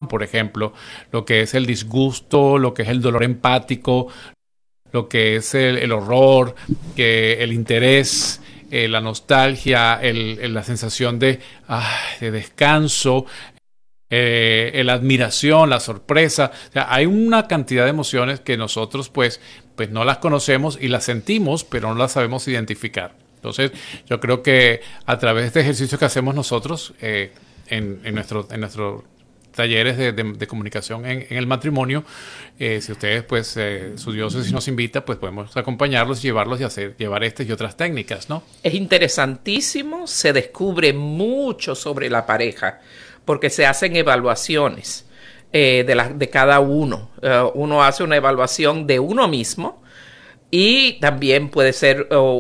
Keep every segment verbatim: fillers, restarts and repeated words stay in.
por ejemplo, lo que es el disgusto, lo que es el dolor empático, lo que es el, el horror, que el interés, eh, la nostalgia, el, el, la sensación de, ah, de descanso, eh, la admiración, la sorpresa. O sea, hay una cantidad de emociones que nosotros pues, pues no las conocemos y las sentimos, pero no las sabemos identificar. Entonces, yo creo que a través de este ejercicio que hacemos nosotros eh, en, en nuestro en nuestros talleres de, de, de comunicación en, en el matrimonio, eh, si ustedes, pues, eh, su diócesis nos invita, pues podemos acompañarlos, llevarlos y hacer, llevar estas y otras técnicas, ¿no? Es interesantísimo, se descubre mucho sobre la pareja, porque se hacen evaluaciones eh, de, la, de cada uno. Uh, uno hace una evaluación de uno mismo, y también puede ser oh,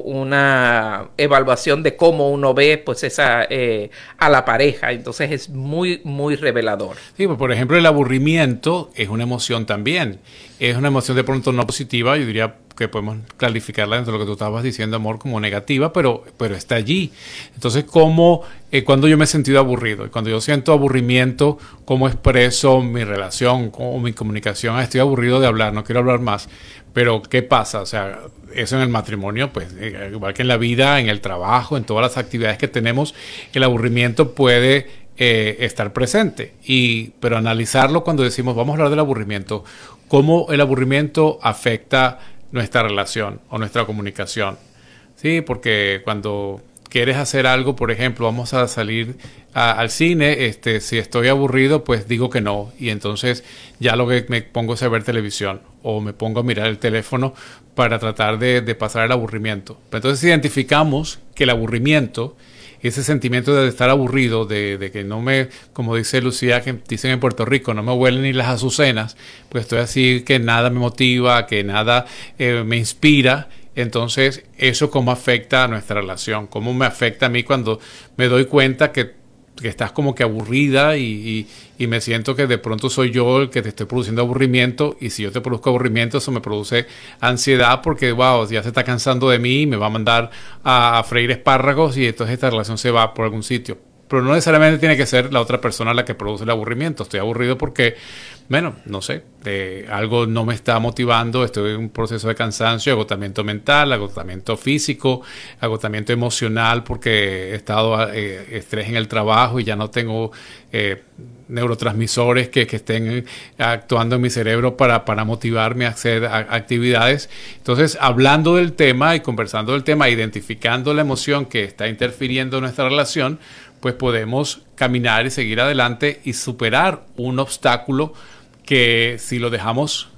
una evaluación de cómo uno ve pues esa eh, a la pareja. Entonces es muy, muy revelador. Sí, pues por ejemplo el aburrimiento es una emoción también. Es una emoción de pronto no positiva, yo diría que podemos clarificarla dentro de lo que tú estabas diciendo, amor, como negativa, pero, pero está allí. Entonces, ¿cómo, eh, cuando yo me he sentido aburrido? Y cuando yo siento aburrimiento, ¿cómo expreso mi relación o mi comunicación? Ah, estoy aburrido de hablar, no quiero hablar más. Pero, ¿qué pasa? O sea, eso en el matrimonio, pues, eh, igual que en la vida, en el trabajo, en todas las actividades que tenemos, el aburrimiento puede eh, estar presente. Y, pero analizarlo cuando decimos, vamos a hablar del aburrimiento, cómo el aburrimiento afecta nuestra relación o nuestra comunicación. Sí, porque cuando quieres hacer algo, por ejemplo, vamos a salir a, al cine, este, si estoy aburrido, pues digo que no. Y entonces ya lo que me pongo es a ver televisión o me pongo a mirar el teléfono para tratar de, de pasar el aburrimiento. Entonces identificamos que el aburrimiento, ese sentimiento de estar aburrido, de, de que no me, como dice Lucía, que dicen en Puerto Rico, no me huelen ni las azucenas, pues estoy así que nada me motiva, que nada eh, me inspira. Entonces, ¿eso cómo afecta a nuestra relación? ¿Cómo me afecta a mí cuando me doy cuenta que, que estás como que aburrida y, y, y me siento que de pronto soy yo el que te estoy produciendo aburrimiento? Y si yo te produzco aburrimiento, eso me produce ansiedad porque, wow, ya se está cansando de mí y me va a mandar a, a freír espárragos y entonces esta relación se va por algún sitio. Pero no necesariamente tiene que ser la otra persona la que produce el aburrimiento. Estoy aburrido porque, bueno, no sé, eh, algo no me está motivando, estoy en un proceso de cansancio, agotamiento mental, agotamiento físico, agotamiento emocional porque he estado eh, estrés en el trabajo y ya no tengo eh, neurotransmisores que, que estén actuando en mi cerebro para, para motivarme a hacer a, actividades. Entonces, hablando del tema y conversando del tema, identificando la emoción que está interfiriendo en nuestra relación, pues podemos caminar y seguir adelante y superar un obstáculo que si lo dejamos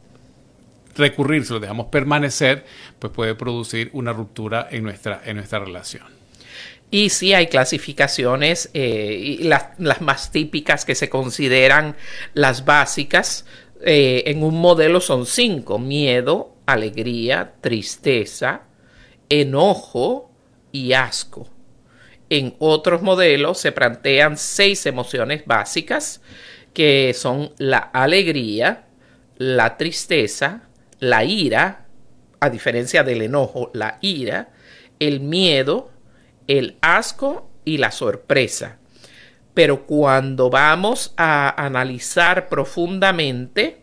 recurrir, si lo dejamos permanecer, pues puede producir una ruptura en nuestra, en nuestra relación. Y sí hay clasificaciones, eh, y las, las más típicas que se consideran las básicas, eh, en un modelo son cinco: miedo, alegría, tristeza, enojo y asco. En otros modelos se plantean seis emociones básicas, que son la alegría, la tristeza, la ira, a diferencia del enojo, la ira, el miedo, el asco y la sorpresa. Pero cuando vamos a analizar profundamente,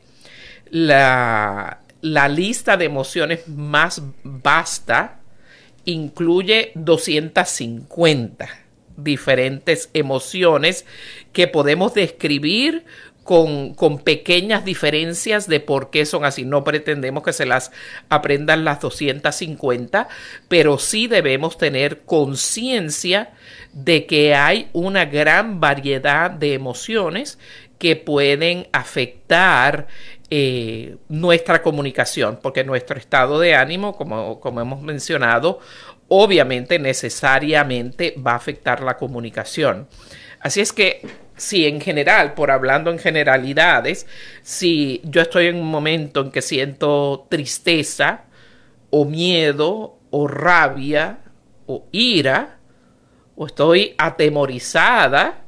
la, la lista de emociones más vasta incluye doscientas cincuenta diferentes emociones que podemos describir con, con pequeñas diferencias de por qué son así. No pretendemos que se las aprendan las doscientas cincuenta, pero sí debemos tener conciencia de que hay una gran variedad de emociones que pueden afectar eh, nuestra comunicación, porque nuestro estado de ánimo, como, como hemos mencionado, obviamente necesariamente va a afectar la comunicación. Así es que si en general, por hablando en generalidades, si yo estoy en un momento en que siento tristeza o miedo o rabia o ira, o estoy atemorizada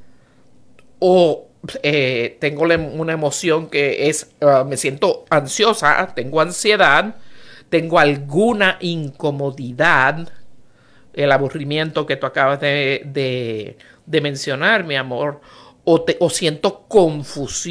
o eh, tengo una emoción que es, uh, me siento ansiosa, tengo ansiedad, tengo alguna incomodidad, el aburrimiento que tú acabas de, de, de mencionar, mi amor, o, te, o siento confusión